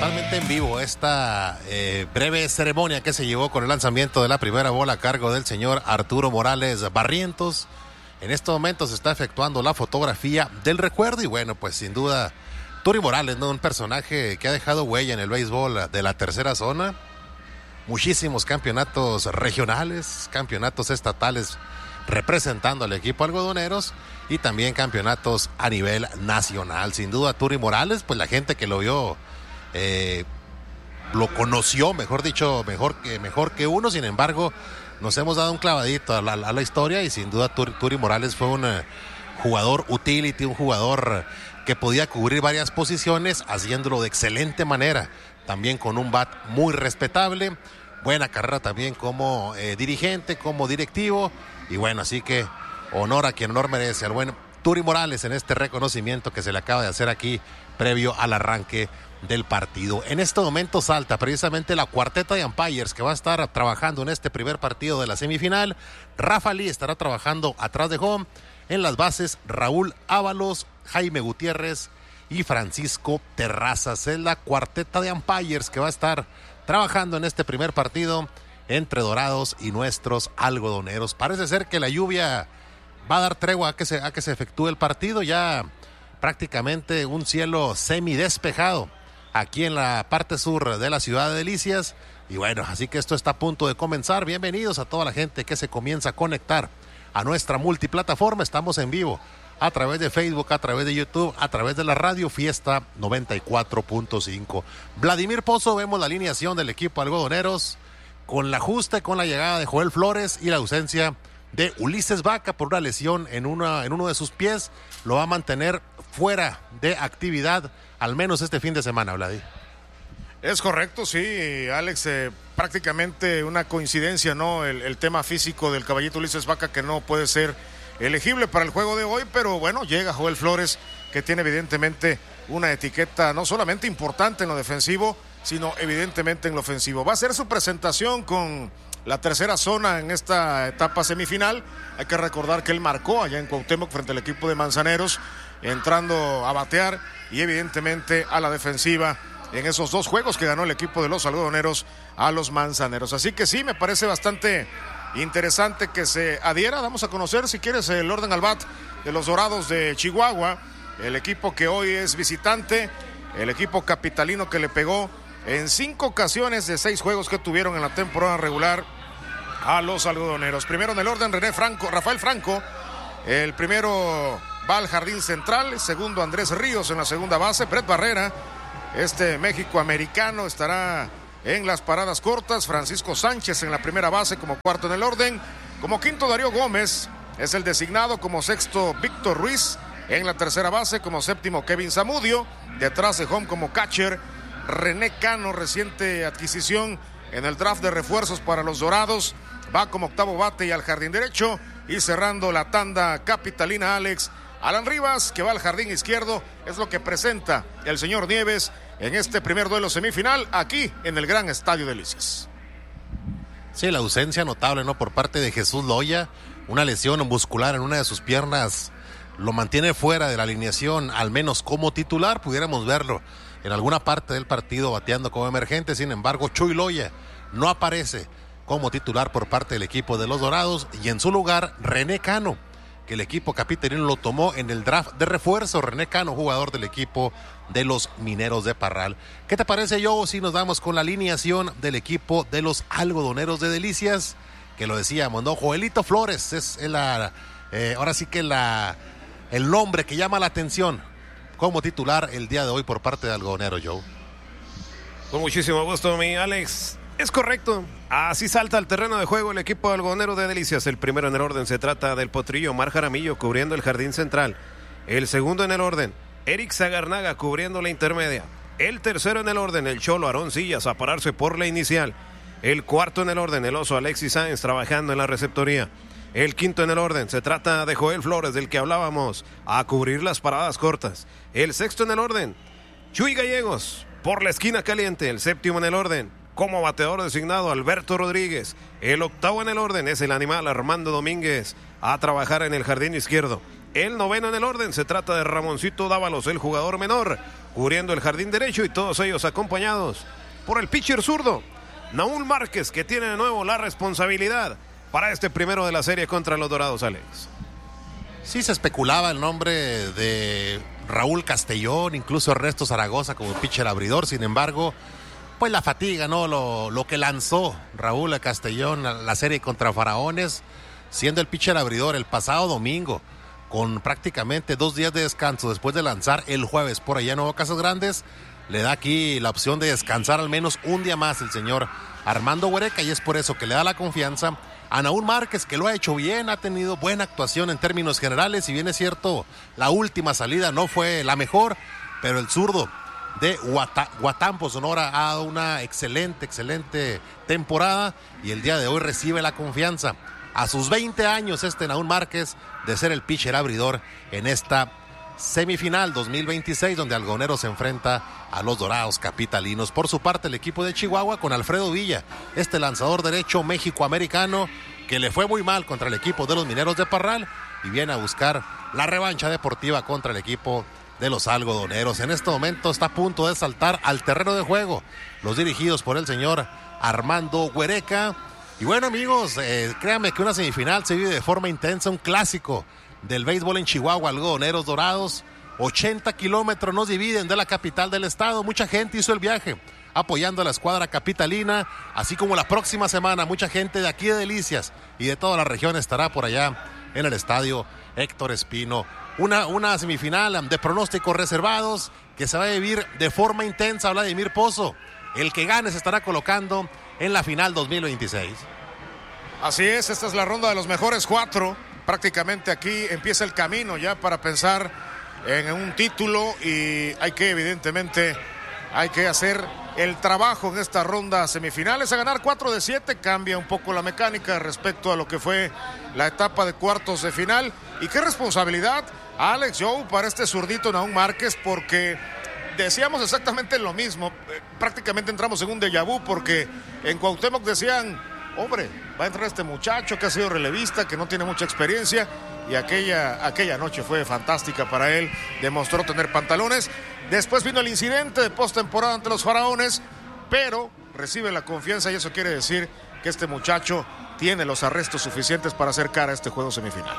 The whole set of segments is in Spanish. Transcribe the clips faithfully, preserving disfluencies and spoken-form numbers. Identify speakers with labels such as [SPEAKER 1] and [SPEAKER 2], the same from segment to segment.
[SPEAKER 1] totalmente en vivo esta eh, breve ceremonia que se llevó con el lanzamiento de la primera bola a cargo del señor Arturo Morales Barrientos. En estos momentos se está efectuando la fotografía del recuerdo y bueno, pues sin duda Turi Morales, ¿no? Un personaje que ha dejado huella en el béisbol de la tercera zona. Muchísimos campeonatos regionales, campeonatos estatales representando al equipo algodoneros y también campeonatos a nivel nacional. Sin duda Turi Morales, pues la gente que lo vio eh, lo conoció, mejor dicho, mejor que, mejor que uno. Sin embargo, nos hemos dado un clavadito a la, a la historia y sin duda Turi, Turi Morales fue un uh, jugador utility, un jugador que podía cubrir varias posiciones haciéndolo de excelente manera, también con un bat muy respetable, buena carrera también como eh, dirigente, como directivo y bueno, así que honor a quien honor merece, al buen Turi Morales en este reconocimiento que se le acaba de hacer aquí previo al arranque del partido. En este momento salta precisamente la cuarteta de umpires que va a estar trabajando en este primer partido de la semifinal. Rafa Lee estará trabajando atrás de home. En las bases, Raúl Ábalos, Jaime Gutiérrez y Francisco Terrazas. Es la cuarteta de umpires que va a estar trabajando en este primer partido entre Dorados y nuestros algodoneros. Parece ser que la lluvia va a dar tregua a que se, a que se efectúe el partido. Ya prácticamente un cielo semidespejado aquí en la parte sur de la ciudad de Delicias. Y bueno, así que esto está a punto de comenzar. Bienvenidos a toda la gente que se comienza a conectar a nuestra multiplataforma. Estamos en vivo a través de Facebook, a través de YouTube, a través de la radio Fiesta noventa y cuatro punto cinco. Vladimir Pozo, vemos la alineación del equipo algodoneros con el ajuste, con la llegada de Joel Flores y la ausencia de Ulises Vaca por una lesión en, una, en uno de sus pies. Lo va a mantener fuera de actividad al menos este fin de semana, Vladi.
[SPEAKER 2] Es correcto, sí, Alex, eh, prácticamente una coincidencia, ¿no? El, el tema físico del caballito Ulises Vaca que no puede ser elegible para el juego de hoy, pero bueno, llega Joel Flores, que tiene evidentemente una etiqueta no solamente importante en lo defensivo, sino evidentemente en lo ofensivo. Va a ser su presentación con la tercera zona en esta etapa semifinal. Hay que recordar que él marcó allá en Cuauhtémoc frente al equipo de Manzaneros, entrando a batear y evidentemente a la defensiva en esos dos juegos que ganó el equipo de los algodoneros a los Manzaneros. Así que sí, me parece bastante interesante que se adhiera. Vamos a conocer, si quieres, el orden al bat de los Dorados de Chihuahua, el equipo que hoy es visitante, el equipo capitalino que le pegó en cinco ocasiones de seis juegos que tuvieron en la temporada regular a los algodoneros. Primero en el orden, René Franco, Rafael Franco, el primero va al jardín central, segundo Andrés Ríos en la segunda base, Brett Barrera, este México-americano, estará en las paradas cortas, Francisco Sánchez en la primera base como cuarto en el orden, como quinto Darío Gómez, es el designado, como sexto Víctor Ruiz, en la tercera base como séptimo Kevin Zamudio, detrás de home como catcher René Cano, reciente adquisición en el draft de refuerzos para los Dorados, va como octavo bate y al jardín derecho, y cerrando la tanda capitalina, Alex, Alan Rivas, que va al jardín izquierdo, es lo que presenta el señor Nieves en este primer duelo semifinal aquí en el Gran Estadio Delicias.
[SPEAKER 1] Sí, la ausencia notable, ¿no? Por parte de Jesús Loya, una lesión muscular en una de sus piernas lo mantiene fuera de la alineación, al menos como titular. Pudiéramos verlo en alguna parte del partido bateando como emergente. Sin embargo, Chuy Loya no aparece como titular por parte del equipo de los Dorados, y en su lugar René Cano, que el equipo capitalino lo tomó en el draft de refuerzo. René Cano, jugador del equipo de los Mineros de Parral. ¿Qué te parece, Joe, si nos damos con la alineación del equipo de los algodoneros de Delicias? Que lo decíamos, ¿no? Joelito Flores es la, eh, ahora sí que la, el nombre que llama la atención como titular el día de hoy por parte de algodonero, Joe.
[SPEAKER 3] Con muchísimo gusto, mi Alex. Es correcto, así salta al terreno de juego el equipo algodonero de Delicias. El primero en el orden se trata del potrillo Omar Jaramillo, cubriendo el jardín central. El segundo en el orden, Eric Zagarnaga, cubriendo la intermedia. El tercero en el orden, el cholo Aarón Sillas, a pararse por la inicial. El cuarto en el orden, el oso Alexis Sáenz, trabajando en la receptoría. El quinto en el orden, se trata de Joel Flores, del que hablábamos, a cubrir las paradas cortas. El sexto en el orden, Chuy Gallegos, por la esquina caliente. El séptimo en el orden, como bateador designado, Alberto Rodríguez. El octavo en el orden es el animal Armando Domínguez, a trabajar en el jardín izquierdo. el noveno en el orden. Se trata de Ramoncito Dávalos, el jugador menor, cubriendo el jardín derecho, y todos ellos acompañados por el pitcher zurdo, Naúl Márquez, que tiene de nuevo la responsabilidad para este primero de la serie contra los Dorados, Alex.
[SPEAKER 1] Sí, se especulaba el nombre de Raúl Castellón, incluso Ernesto Zaragoza como pitcher abridor. Sin embargo, pues la fatiga, ¿no? Lo, lo que lanzó Raúl Castellón a la serie contra Faraones, siendo el pitcher abridor el pasado domingo, con prácticamente dos días de descanso después de lanzar el jueves por allá en Nuevo Casas Grandes, le da aquí la opción de descansar al menos un día más el señor Armando Huereca, y es por eso que le da la confianza a Naúl Márquez, que lo ha hecho bien, ha tenido buena actuación en términos generales. Si bien es cierto, la última salida no fue la mejor, pero el zurdo de Guata, Guatampo, Sonora, ha dado una excelente, excelente temporada, y el día de hoy recibe la confianza a sus veinte años este Naúl Márquez de ser el pitcher abridor en esta semifinal dos mil veintiséis, donde Algodonero se enfrenta a los Dorados capitalinos. Por su parte, el equipo de Chihuahua con Alfredo Villa, este lanzador derecho mexicoamericano que le fue muy mal contra el equipo de los Mineros de Parral y viene a buscar la revancha deportiva contra el equipo de los Algodoneros. En este momento está a punto de saltar al terreno de juego los dirigidos por el señor Armando Huereca. Y bueno, amigos, eh, créanme que una semifinal se vive de forma intensa, un clásico del béisbol en Chihuahua. Algodoneros Dorados, ochenta kilómetros nos dividen de la capital del estado. Mucha gente hizo el viaje apoyando a la escuadra capitalina, así como la próxima semana mucha gente de aquí de Delicias y de toda la región estará por allá en el estadio Héctor Espino. Una, una semifinal de pronósticos reservados que se va a vivir de forma intensa. Vladimir Pozo, el que gane se estará colocando en la final dos mil veintiséis.
[SPEAKER 2] Así es, esta es la ronda de los mejores cuatro. Prácticamente aquí empieza el camino ya para pensar en un título, y hay que evidentemente hay que hacer el trabajo en esta ronda semifinales. A ganar cuatro de siete cambia un poco la mecánica respecto a lo que fue la etapa de cuartos de final. Y qué responsabilidad, Alex, Joe, para este zurdito Naúl Márquez, porque decíamos exactamente lo mismo. Eh, prácticamente entramos en un déjà vu, porque en Cuauhtémoc decían: hombre, va a entrar este muchacho que ha sido relevista, que no tiene mucha experiencia, y aquella, aquella noche fue fantástica para él, demostró tener pantalones. Después vino el incidente de postemporada ante los Faraones, pero recibe la confianza, y eso quiere decir que este muchacho tiene los arrestos suficientes para hacer cara a este juego semifinal.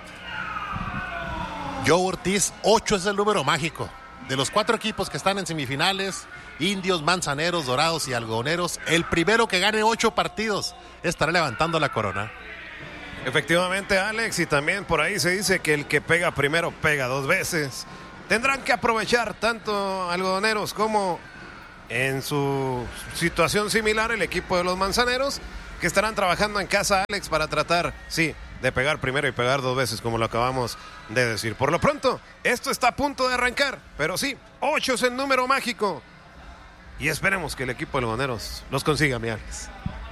[SPEAKER 1] Joe Ortiz, ocho es el número mágico. De los cuatro equipos que están en semifinales, Indios, Manzaneros, Dorados y Algodoneros, el primero que gane ocho partidos estará levantando la corona.
[SPEAKER 3] Efectivamente, Alex, y también por ahí se dice que el que pega primero pega dos veces. Tendrán que aprovechar tanto Algodoneros como, en su situación similar, el equipo de los Manzaneros, que estarán trabajando en casa, Alex, para tratar, sí, de pegar primero y pegar dos veces, como lo acabamos de decir. Por lo pronto, esto está a punto de arrancar, pero sí, ocho es el número mágico, y esperemos que el equipo de Algodoneros los consiga, mi Alex.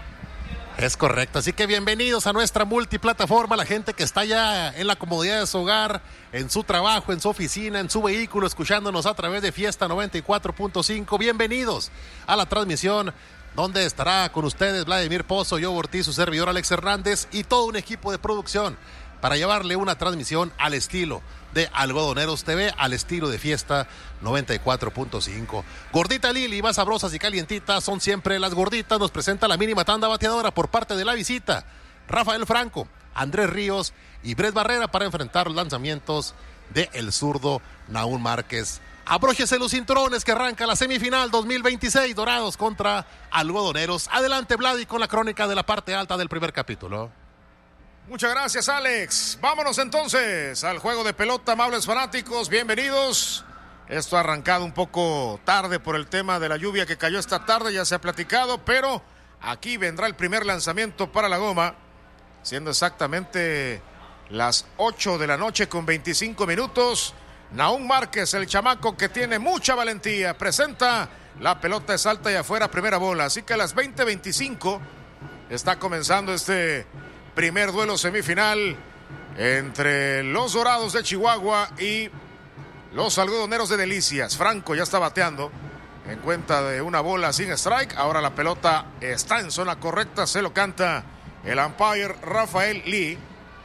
[SPEAKER 1] Es correcto, así que bienvenidos a nuestra multiplataforma, la gente que está ya en la comodidad de su hogar, en su trabajo, en su oficina, en su vehículo, escuchándonos a través de Fiesta noventa y cuatro punto cinco. Bienvenidos a la transmisión, donde estará con ustedes Vladimir Pozo, Joe Ortiz, su servidor Alex Hernández, y todo un equipo de producción para llevarle una transmisión al estilo de Algodoneros T V, al estilo de Fiesta noventa y cuatro punto cinco. Gordita Lili, más sabrosas y calientitas son siempre las gorditas. Nos presenta la mínima tanda bateadora por parte de la visita. Rafael Franco, Andrés Ríos y Brett Barrera para enfrentar los lanzamientos de el zurdo Naúl Márquez. Abróchese los cinturones que arranca la semifinal dos mil veintiséis, Dorados contra Algodoneros. Adelante, Vladi, con la crónica de la parte alta del primer capítulo.
[SPEAKER 2] Muchas gracias, Alex. Vámonos entonces al juego de pelota, amables fanáticos, bienvenidos. Esto ha arrancado un poco tarde por el tema de la lluvia que cayó esta tarde, ya se ha platicado, pero aquí vendrá el primer lanzamiento para la goma, siendo exactamente las ocho de la noche con veinticinco minutos. Naúl Márquez, el chamaco que tiene mucha valentía, presenta la pelota, es alta y afuera, primera bola. Así que a las veinte veinticinco está comenzando este primer duelo semifinal entre los Dorados de Chihuahua y los Algodoneros de Delicias. Franco ya está bateando en cuenta de una bola sin strike. Ahora la pelota está en zona correcta, se lo canta el umpire Rafael Lee.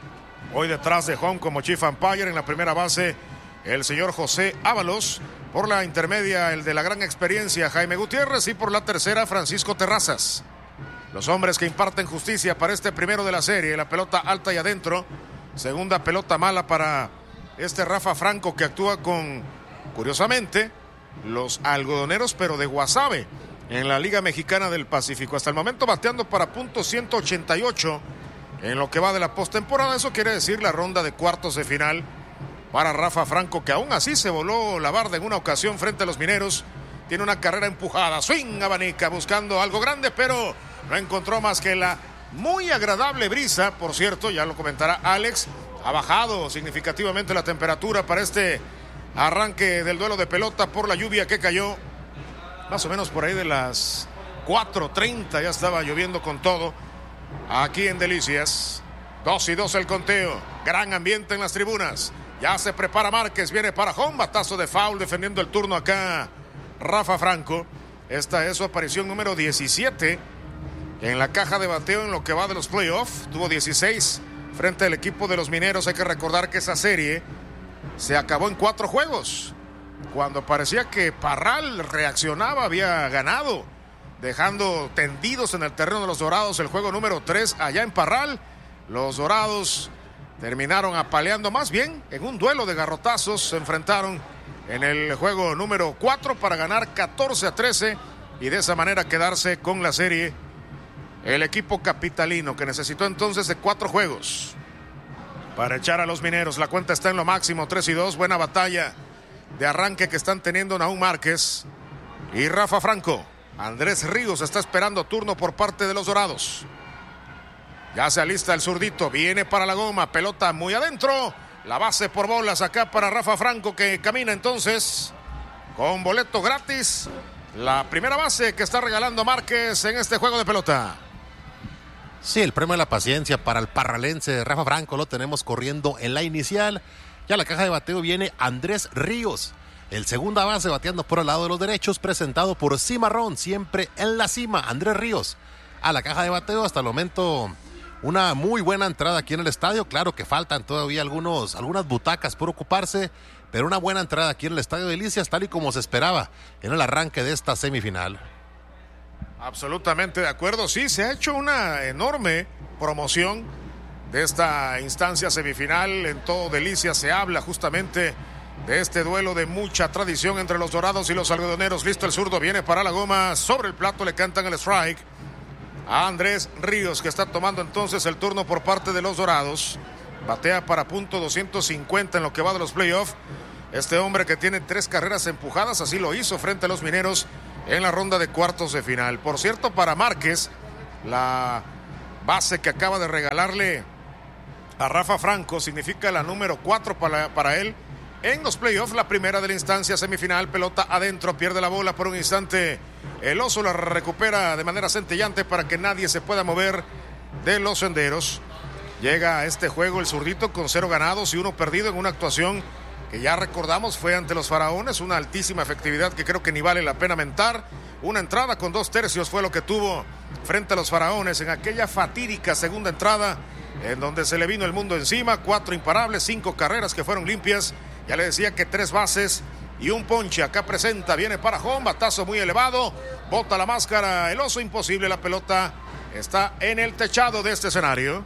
[SPEAKER 2] Hoy detrás de home como Chief Umpire. En la primera base, el señor José Ábalos. Por la intermedia, el de la gran experiencia, Jaime Gutiérrez. Y por la tercera, Francisco Terrazas. Los hombres que imparten justicia para este primero de la serie. La pelota alta y adentro. Segunda pelota mala para este Rafa Franco, que actúa con, curiosamente, los algodoneros, pero de Guasave, en la Liga Mexicana del Pacífico. Hasta el momento bateando para punto ciento ochenta y ocho en lo que va de la postemporada. Eso quiere decir la ronda de cuartos de final para Rafa Franco, que aún así se voló la barda en una ocasión frente a los Mineros. Tiene una carrera empujada, swing, abanica, buscando algo grande, pero no encontró más que la muy agradable brisa. Por cierto, ya lo comentará Alex, ha bajado significativamente la temperatura para este arranque del duelo de pelota por la lluvia que cayó. Más o menos por ahí de las cuatro treinta ya estaba lloviendo con todo aquí en Delicias. Dos y dos el conteo. Gran ambiente en las tribunas. Ya se prepara Márquez, viene para home, batazo de foul defendiendo el turno acá Rafa Franco. Esta es su aparición número diecisiete en la caja de bateo en lo que va de los playoffs. Tuvo dieciséis frente al equipo de los Mineros. Hay que recordar que esa serie se acabó en cuatro juegos. Cuando parecía que Parral reaccionaba, había ganado, dejando tendidos en el terreno de los Dorados el juego número tres allá en Parral. Los Dorados terminaron apaleando, más bien en un duelo de garrotazos. Se enfrentaron en el juego número cuatro para ganar catorce a trece y de esa manera quedarse con la serie el equipo capitalino, que necesitó entonces de cuatro juegos para echar a los Mineros. La cuenta está en lo máximo, tres y dos. Buena batalla de arranque que están teniendo Nahum Márquez y Rafa Franco. Andrés Ríos está esperando turno por parte de los Dorados. Ya se alista el zurdito, viene para la goma, pelota muy adentro. La base por bolas acá para Rafa Franco, que camina entonces con boleto gratis. La primera base que está regalando Márquez en este juego de pelota.
[SPEAKER 1] Sí, el premio de la paciencia para el parralense Rafa Franco lo tenemos corriendo en la inicial. Ya la caja de bateo viene Andrés Ríos, el segunda base bateando por el lado de los derechos, presentado por Cimarrón, siempre en la cima. Andrés Ríos a la caja de bateo. Hasta el momento una muy buena entrada aquí en el estadio. Claro que faltan todavía algunos, algunas butacas por ocuparse, pero una buena entrada aquí en el Estadio Delicias, tal y como se esperaba en el arranque de esta semifinal.
[SPEAKER 2] Absolutamente de acuerdo. Sí, se ha hecho una enorme promoción de esta instancia semifinal. En todo Delicias se habla justamente de este duelo de mucha tradición entre los Dorados y los algodoneros. Listo el zurdo, viene para la goma, sobre el plato le cantan el strike a Andrés Ríos, que está tomando entonces el turno por parte de los Dorados. Batea para punto doscientos cincuenta en lo que va de los playoffs. Este hombre que tiene tres carreras empujadas, así lo hizo frente a los Mineros en la ronda de cuartos de final. Por cierto, para Márquez, la base que acaba de regalarle a Rafa Franco significa la número cuatro para, para él en los playoffs. La primera de la instancia semifinal, pelota adentro, pierde la bola por un instante. El oso la recupera de manera centellante para que nadie se pueda mover de los senderos. Llega a este juego el zurdito con cero ganados y uno perdido en una actuación que ya recordamos fue ante los Faraones, una altísima efectividad que creo que ni vale la pena mentar. Una entrada con dos tercios fue lo que tuvo frente a los Faraones en aquella fatídica segunda entrada en donde se le vino el mundo encima. Cuatro imparables, cinco carreras que fueron limpias. Ya le decía que tres bases y un ponche. Acá presenta, viene para home, batazo muy elevado, bota la máscara, el oso, imposible, la pelota está en el techado de este escenario.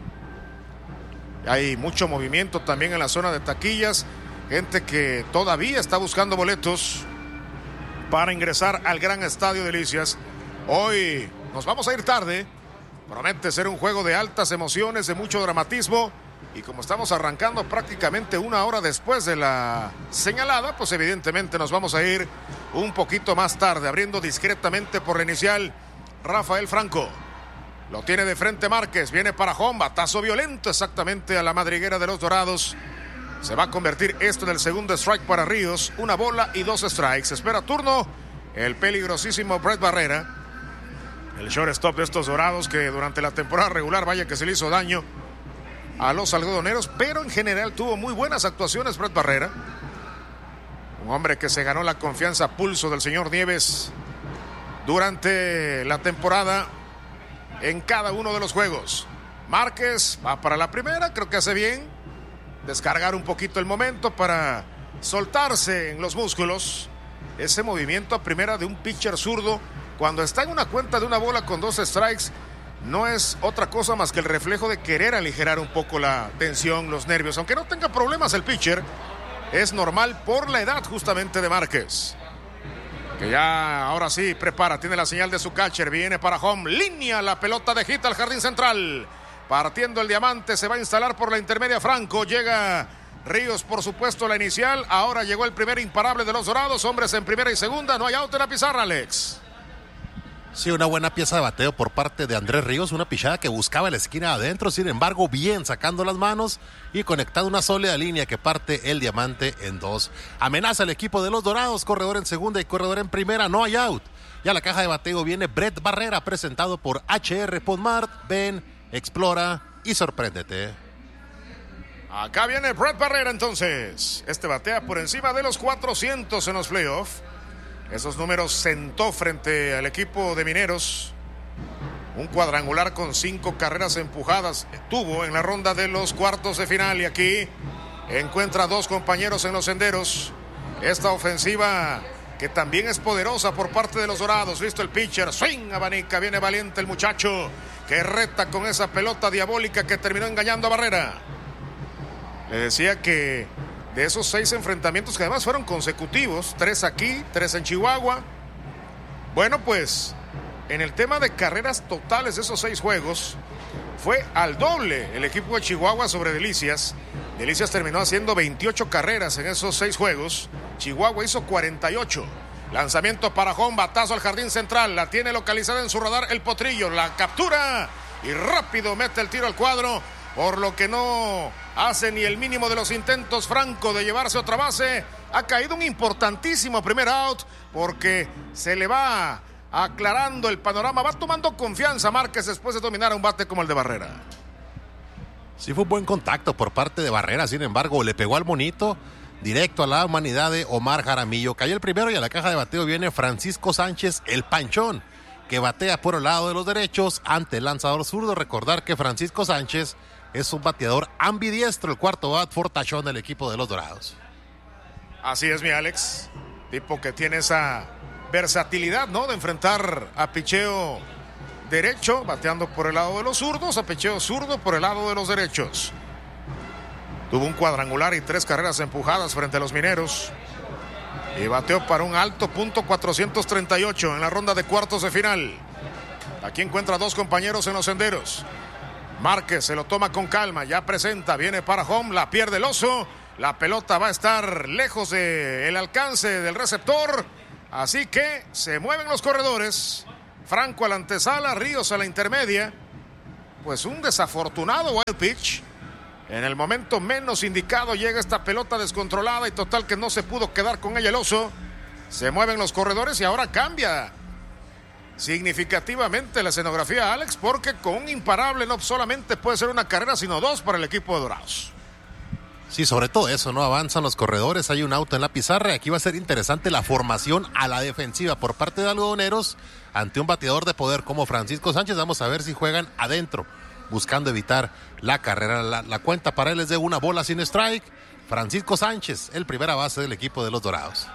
[SPEAKER 2] Hay mucho movimiento también en la zona de taquillas, gente que todavía está buscando boletos para ingresar al gran Estadio Delicias. Hoy nos vamos a ir tarde, promete ser un juego de altas emociones, de mucho dramatismo. Y como estamos arrancando prácticamente una hora después de la señalada, pues evidentemente nos vamos a ir un poquito más tarde, abriendo discretamente por la inicial Rafael Franco. Lo tiene de frente Márquez, viene para home, batazo violento exactamente a la madriguera de los Dorados. Se va a convertir esto en el segundo strike para Ríos, una bola y dos strikes. Espera turno el peligrosísimo Brett Barrera, el shortstop de estos Dorados, que durante la temporada regular, vaya que se le hizo daño a los algodoneros, pero en general tuvo muy buenas actuaciones Brett Barrera. Un hombre que se ganó la confianza a pulso del señor Nieves durante la temporada en cada uno de los juegos. Márquez va para la primera, creo que hace bien. descargar un poquito el momento para soltarse en los músculos. Ese movimiento a primera de un pitcher zurdo cuando está en una cuenta de una bola con dos strikes no es otra cosa más que el reflejo de querer aligerar un poco la tensión, los nervios. Aunque no tenga problemas el pitcher, es normal por la edad justamente de Márquez, que ya ahora sí prepara, tiene la señal de su catcher, viene para home, línea la pelota de hit al jardín central, partiendo el diamante, se va a instalar por la intermedia Franco, llega Ríos por supuesto la inicial, ahora llegó el primer imparable de los Dorados, hombres en primera y segunda, no hay out en la pizarra, Alex.
[SPEAKER 1] Sí, una buena pieza de bateo por parte de Andrés Ríos, una pichada que buscaba la esquina adentro, sin embargo, bien sacando las manos y conectando una sólida línea que parte el diamante en dos. Amenaza el equipo de los Dorados, corredor en segunda y corredor en primera, no hay out. Y a la caja de bateo viene Brett Barrera, presentado por H R Ponmart. Ven, explora y sorpréndete.
[SPEAKER 2] Acá viene Brett Barrera entonces. Este batea por encima de los cuatrocientos en los playoffs. Esos números sentó frente al equipo de Mineros. Un cuadrangular con cinco carreras empujadas tuvo en la ronda de los cuartos de final. Y aquí encuentra dos compañeros en los senderos. Esta ofensiva que también es poderosa por parte de los Dorados. Listo el pitcher, swing, abanica, viene valiente el muchacho que reta con esa pelota diabólica que terminó engañando a Barrera. Le decía que de esos seis enfrentamientos que además fueron consecutivos, tres aquí, tres en Chihuahua. Bueno, pues en el tema de carreras totales de esos seis juegos, fue al doble el equipo de Chihuahua sobre Delicias. Delicias terminó haciendo veintiocho carreras en esos seis juegos. Chihuahua hizo cuarenta y ocho. Lanzamiento para home, batazo al jardín central. La tiene localizada en su radar el Potrillo. La captura y rápido mete el tiro al cuadro. Por lo que no hace ni el mínimo de los intentos Franco de llevarse otra base. Ha caído un importantísimo primer out porque se le va aclarando el panorama. Va tomando confianza Márquez después de dominar a un bate como el de Barrera.
[SPEAKER 1] Sí, fue un buen contacto por parte de Barrera. Sin embargo, le pegó al monito directo a la humanidad de Omar Jaramillo. Cayó el primero y a la caja de bateo viene Francisco Sánchez, el Panchón, que batea por el lado de los derechos ante el lanzador zurdo. Recordar que Francisco Sánchez es un bateador ambidiestro, el cuarto bat fortachón del equipo de los Dorados.
[SPEAKER 2] Así es, mi Alex. Tipo que tiene esa versatilidad, ¿no? De enfrentar a picheo derecho, bateando por el lado de los zurdos, a picheo zurdo por el lado de los derechos. Tuvo un cuadrangular y tres carreras empujadas frente a los Mineros. Y bateó para un alto punto cuatrocientos treinta y ocho en la ronda de cuartos de final. Aquí encuentra dos compañeros en los senderos. Márquez se lo toma con calma, ya presenta, viene para home, la pierde el oso, la pelota va a estar lejos del alcance del receptor, así que se mueven los corredores. Franco a la antesala, Ríos a la intermedia. Pues un desafortunado wild pitch. En el momento menos indicado llega esta pelota descontrolada y total que no se pudo quedar con ella el oso. Se mueven los corredores y ahora cambia significativamente la escenografía, Alex, porque con un imparable no solamente puede ser una carrera, sino dos para el equipo de Dorados.
[SPEAKER 1] Sí, sobre todo eso, ¿no? Avanzan los corredores, hay un auto en la pizarra y aquí va a ser interesante la formación a la defensiva por parte de algodoneros ante un bateador de poder como Francisco Sánchez. Vamos a ver si juegan adentro, buscando evitar la carrera. La, la cuenta para él es de una bola sin strike. Francisco Sánchez, el primera base del equipo de los Dorados.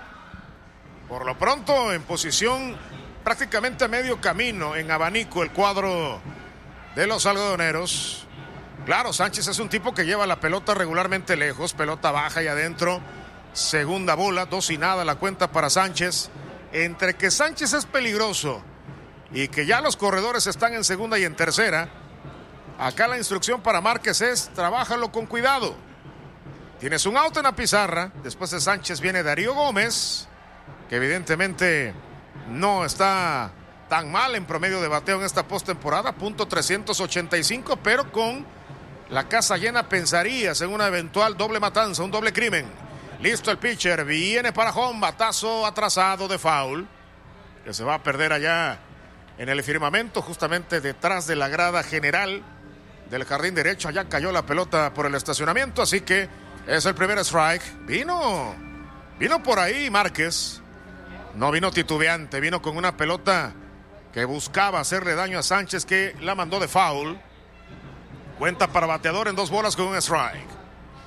[SPEAKER 2] Por lo pronto, en posición prácticamente a medio camino, en abanico, el cuadro de los algodoneros. Claro, Sánchez es un tipo que lleva la pelota regularmente lejos, pelota baja y adentro. Segunda bola, dos y nada la cuenta para Sánchez. Entre que Sánchez es peligroso y que ya los corredores están en segunda y en tercera, acá la instrucción para Márquez es: trabájalo con cuidado. Tienes un out en la pizarra. Después de Sánchez viene Darío Gómez, que evidentemente no está tan mal en promedio de bateo en esta postemporada, punto trescientos ochenta y cinco, pero con la casa llena pensarías en una eventual doble matanza, un doble crimen. Listo el pitcher, viene para home, batazo atrasado de foul, que se va a perder allá en el firmamento, justamente detrás de la grada general del jardín derecho. Allá cayó la pelota por el estacionamiento, así que es el primer strike. Vino, vino por ahí Márquez. No vino titubeante, vino con una pelota que buscaba hacerle daño a Sánchez, que la mandó de foul. Cuenta para bateador en dos bolas con un strike.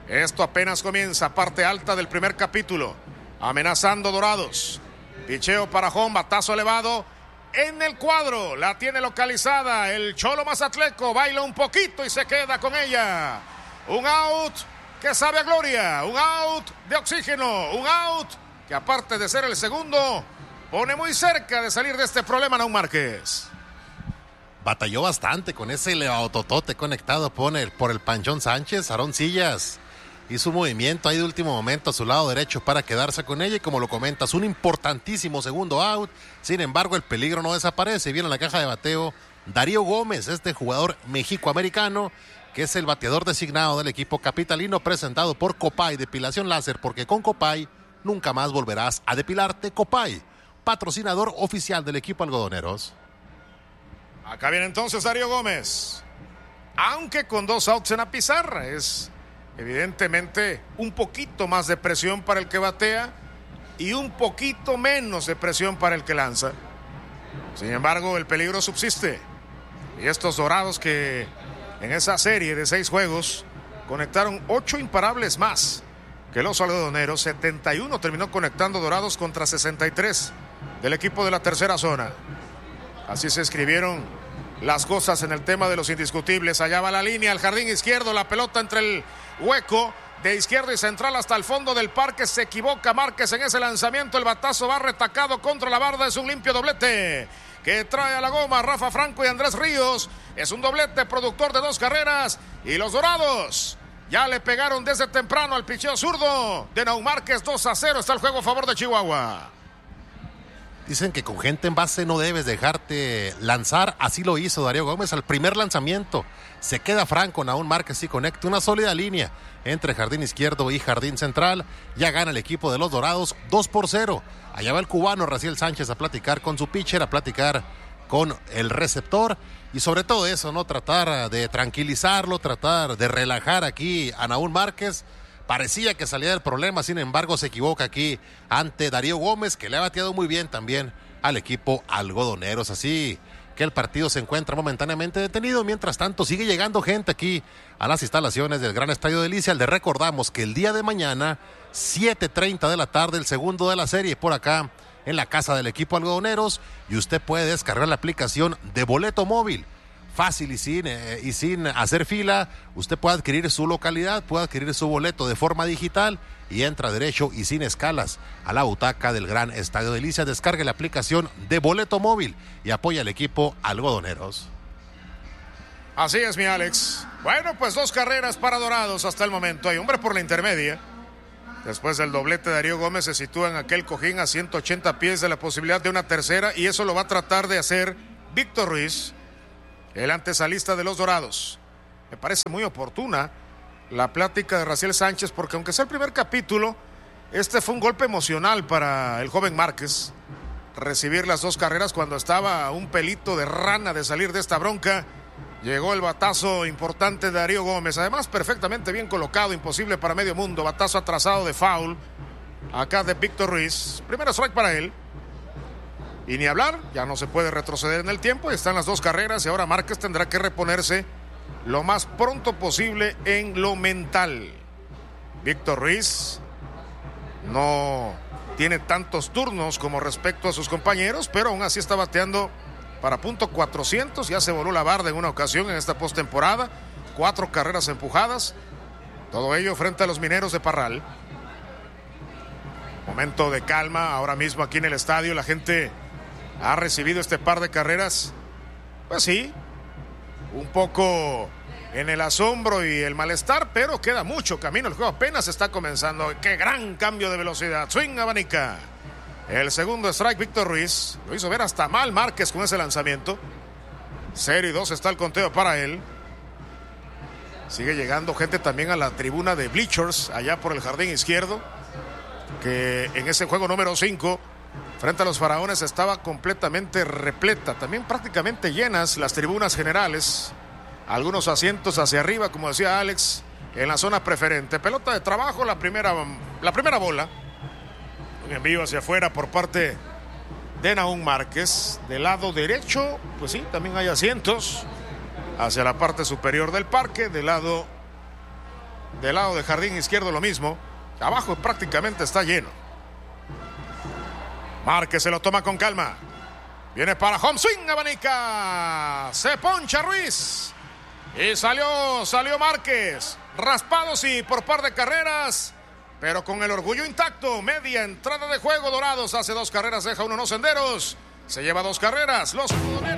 [SPEAKER 2] Esto apenas comienza, parte alta del primer capítulo. Amenazando Dorados. Picheo para home, batazo elevado en el cuadro. La tiene localizada el Cholo Mazatleco. Baila un poquito y se queda con ella. Un out que sabe a gloria. Un out de oxígeno. Un out que, aparte de ser el segundo, pone muy cerca de salir de este problema Naum Márquez.
[SPEAKER 1] Batalló bastante con ese levadototote conectado por el, por el Panchón Sánchez. Aarón Sillas hizo un movimiento ahí de último momento a su lado derecho para quedarse con ella y, como lo comentas, un importantísimo segundo out. Sin embargo, el peligro no desaparece. Viene en la caja de bateo Darío Gómez, este jugador mexicoamericano que es el bateador designado del equipo capitalino, presentado por Copay Depilación Láser, porque con Copay nunca más volverás a depilarte. Copay, patrocinador oficial del equipo Algodoneros.
[SPEAKER 2] Acá viene entonces Darío Gómez, aunque con dos outs en la pizarra. Es evidentemente un poquito más de presión para el que batea y un poquito menos de presión para el que lanza. Sin embargo, el peligro subsiste. Y estos Dorados, que en esa serie de seis juegos conectaron ocho imparables más que los algodoneros. setenta y uno terminó conectando Dorados contra sesenta y tres del equipo de la tercera zona. Así se escribieron las cosas en el tema de los indiscutibles. Allá va la línea, al jardín izquierdo, la pelota entre el hueco de izquierdo y central hasta el fondo del parque. Se equivoca Márquez en ese lanzamiento. El batazo va retacado contra la barda. Es un limpio doblete que trae a la goma Rafa Franco y Andrés Ríos. Es un doblete productor de dos carreras. Y los Dorados ya le pegaron desde temprano al picheo zurdo de Naum Márquez. Dos a cero está el juego a favor de Chihuahua.
[SPEAKER 1] Dicen que con gente en base no debes dejarte lanzar. Así lo hizo Darío Gómez al primer lanzamiento. Se queda franco Naum Márquez y conecta una sólida línea entre jardín izquierdo y jardín central. Ya gana el equipo de los Dorados dos por cero. Allá va el cubano Raciel Sánchez a platicar con su pitcher, a platicar con el receptor. Y sobre todo eso, ¿no? Tratar de tranquilizarlo, tratar de relajar aquí a Naum Márquez. Parecía que salía del problema, sin embargo se equivoca aquí ante Darío Gómez, que le ha bateado muy bien también al equipo Algodoneros. Así que el partido se encuentra momentáneamente detenido. Mientras tanto, sigue llegando gente aquí a las instalaciones del Gran Estadio de Licia. Le recordamos que el día de mañana, siete treinta de la tarde, el segundo de la serie por acá en la casa del equipo Algodoneros. Y usted puede descargar la aplicación de Boleto Móvil. Fácil y sin, eh, y sin hacer fila. Usted puede adquirir su localidad, puede adquirir su boleto de forma digital y entra derecho y sin escalas a la butaca del Gran Estadio de Licia. Descargue la aplicación de Boleto Móvil y apoya al equipo Algodoneros.
[SPEAKER 2] Así es, mi Alex. Bueno, pues dos carreras para Dorados hasta el momento. Hay hombre por la intermedia. Después del doblete, Darío Gómez se sitúa en aquel cojín a ciento ochenta pies de la posibilidad de una tercera, y eso lo va a tratar de hacer Víctor Ruiz, el antesalista de los Dorados. Me parece muy oportuna la plática de Raciel Sánchez, porque aunque sea el primer capítulo, este fue un golpe emocional para el joven Márquez. Recibir las dos carreras cuando estaba a un pelito de rana de salir de esta bronca. Llegó el batazo importante de Darío Gómez, además perfectamente bien colocado, imposible para medio mundo. Batazo atrasado de foul acá de Víctor Ruiz. Primero strike para él. Y ni hablar, ya no se puede retroceder en el tiempo. Están las dos carreras y ahora Márquez tendrá que reponerse lo más pronto posible en lo mental. Víctor Ruiz no tiene tantos turnos como respecto a sus compañeros, pero aún así está bateando para punto cuatrocientos. Ya se voló la barda en una ocasión en esta postemporada. Cuatro carreras empujadas. Todo ello frente a los Mineros de Parral. Momento de calma ahora mismo aquí en el estadio. La gente ha recibido este par de carreras, pues sí, un poco en el asombro y el malestar, pero queda mucho camino. El juego apenas está comenzando. ¡Qué gran cambio de velocidad! Swing abanica. El segundo strike, Víctor Ruiz. Lo hizo ver hasta mal Márquez con ese lanzamiento. cero y dos está el conteo para él. Sigue llegando gente también a la tribuna de bleachers, allá por el jardín izquierdo, que en ese juego número cinco frente a los Faraones estaba completamente repleta, también prácticamente llenas las tribunas generales, algunos asientos hacia arriba, como decía Alex, en la zona preferente. Pelota de trabajo, la primera, la primera bola, un envío hacia afuera por parte de Naum Márquez. Del lado derecho, pues sí, también hay asientos hacia la parte superior del parque. Del lado Del lado de jardín izquierdo lo mismo. Abajo prácticamente está lleno. Márquez se lo toma con calma. Viene para home swing, abanica. Se poncha Ruiz. Y salió, salió Márquez. Raspado sí por par de carreras, pero con el orgullo intacto. Media entrada de juego. Dorados hace dos carreras, deja uno en los senderos. Se lleva dos carreras. Los